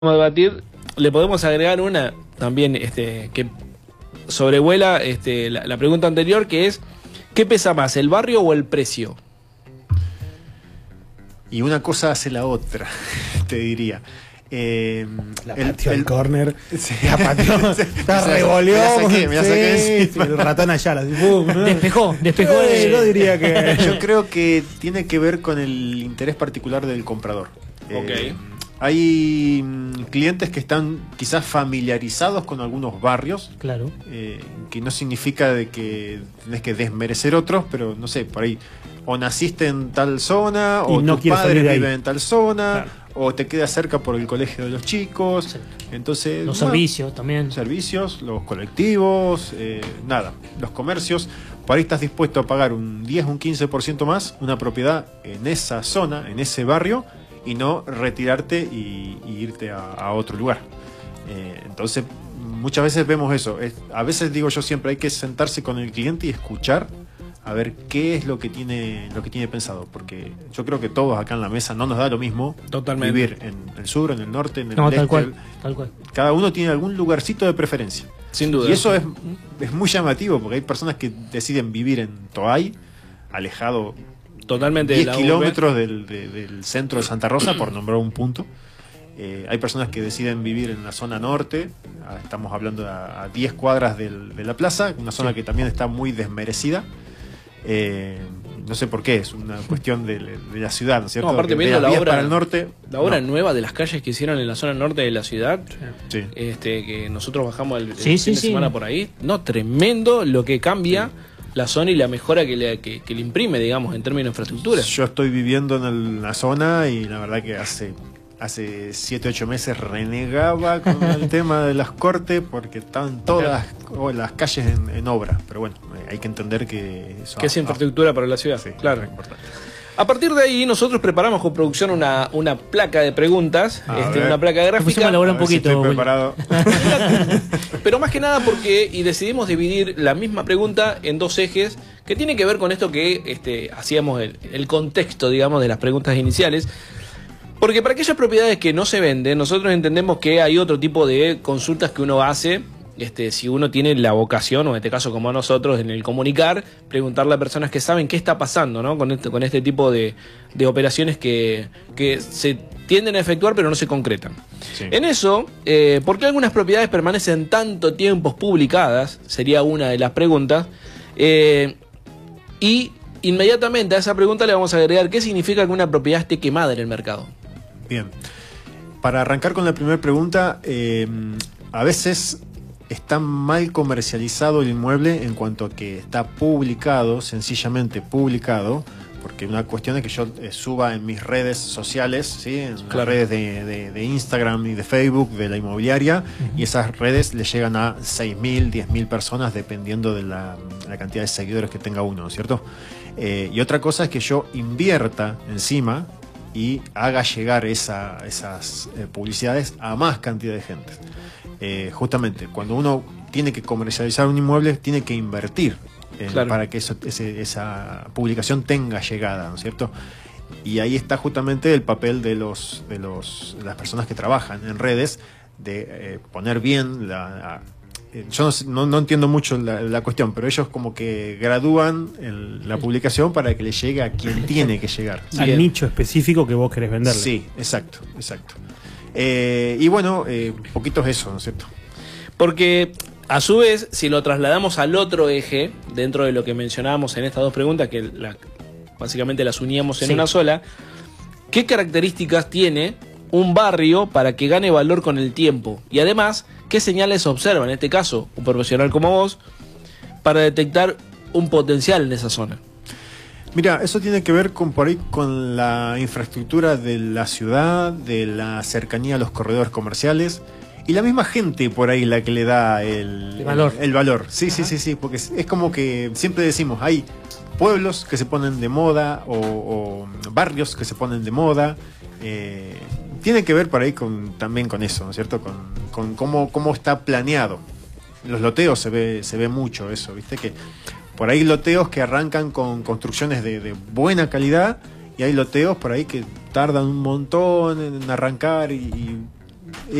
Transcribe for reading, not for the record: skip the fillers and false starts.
a debatir, le podemos agregar una también que sobrevuela la pregunta anterior, que es ¿qué pesa más, el barrio o el precio? Y una cosa hace la otra, te diría. La pateó el córner, sí. la pateó, la revoleó. Me la saqué sí, el ratón Ayala. ¿No? Despejó Yo diría que... Yo creo que tiene que ver con el interés particular del comprador. Ok. Hay clientes que están quizás familiarizados con algunos barrios. Claro. Que no significa de que tenés que desmerecer otros, pero no sé, por ahí o naciste en tal zona, y o no tus padres viven viven en tal zona, claro, o te queda cerca por el colegio de los chicos. Sí. Entonces, Los bueno, servicios también. servicios, los colectivos, nada, los comercios. Por ahí estás dispuesto a pagar un 10, un 15% más una propiedad en esa zona, en ese barrio, y no retirarte y irte a otro lugar. Entonces, muchas veces vemos eso. A veces digo yo siempre, hay que sentarse con el cliente y escuchar a ver qué es lo que tiene pensado, porque yo creo que todos acá en la mesa no nos da lo mismo. Totalmente. Vivir en el sur, en el norte, en el No, este. tal cual. Cada uno tiene algún lugarcito de preferencia. Sin duda. Y eso es muy llamativo, porque hay personas que deciden vivir en Toay, alejado Totalmente 10 de la kilómetros del centro de Santa Rosa, por nombrar un punto. Hay personas que deciden vivir en la zona norte, estamos hablando a 10 cuadras de la plaza, una zona que también está muy desmerecida. No sé por qué, es una cuestión de la ciudad, ¿no es cierto? No, aparte Que viendo de las la vías obra, para el norte, la obra no. nueva de las calles que hicieron en la zona norte de la ciudad, Sí. que nosotros bajamos el Sí, fin de semana por ahí. No, tremendo lo que cambia la zona y la mejora que le imprime, digamos, en términos de infraestructura. Yo estoy viviendo en la zona y la verdad que hace 7, 8 meses renegaba con el tema de las cortes porque estaban todas las calles en obra. Pero bueno, hay que entender que eso Que es infraestructura para la ciudad, sí, claro. es importante. A partir de ahí, nosotros preparamos con producción una placa de preguntas, ver. una placa Pusimos a gráfica, elaborar A un ver si poquito. estoy Willy. preparado. pero más que nada porque decidimos dividir la misma pregunta en dos ejes que tiene que ver con esto que hacíamos el contexto, digamos, de las preguntas iniciales. Porque para aquellas propiedades que no se venden, nosotros entendemos que hay otro tipo de consultas que uno hace, si uno tiene la vocación, o en este caso como nosotros, en el comunicar, preguntarle a personas que saben qué está pasando, ¿no? con este tipo de operaciones que se tienden a efectuar pero no se concretan. Sí. En eso, ¿por qué algunas propiedades permanecen tanto tiempo publicadas? Sería una de las preguntas. Y inmediatamente a esa pregunta le vamos a agregar qué significa que una propiedad esté quemada en el mercado. Bien. Para arrancar con la primera pregunta, a veces está mal comercializado el inmueble en cuanto a que está publicado, sencillamente publicado, porque una cuestión es que yo suba en mis redes sociales, ¿sí? En las redes de Instagram y de Facebook de la inmobiliaria, y esas redes le llegan a 6.000, 10.000 personas dependiendo de la cantidad de seguidores que tenga uno, ¿no es cierto? Y otra cosa es que yo invierta encima y haga llegar esas publicidades a más cantidad de gente. Justamente, cuando uno tiene que comercializar un inmueble, tiene que invertir para que esa publicación tenga llegada, ¿no es cierto? Y ahí está justamente el papel de las personas que trabajan en redes, de poner bien yo no entiendo mucho la cuestión, pero ellos como que gradúan la publicación para que le llegue a quien tiene que llegar. al nicho específico que vos querés venderle. Sí, exacto. Y bueno, poquito es eso, ¿no es cierto? Porque, a su vez, si lo trasladamos al otro eje, dentro de lo que mencionábamos en estas dos preguntas, que básicamente las uníamos en una sola, ¿qué características tiene un barrio para que gane valor con el tiempo? Y además, ¿qué señales observa, en este caso, un profesional como vos, para detectar un potencial en esa zona? Mira, eso tiene que ver con la infraestructura de la ciudad, de la cercanía a los corredores comerciales y la misma gente por ahí la que le da el valor. Sí, porque es como que siempre decimos, hay pueblos que se ponen de moda o barrios que se ponen de moda. Tiene que ver por ahí también con eso, ¿no es cierto? Con cómo está planeado. En los loteos se ve mucho eso, ¿viste? Que por ahí loteos que arrancan con construcciones de buena calidad y hay loteos por ahí que tardan un montón en arrancar y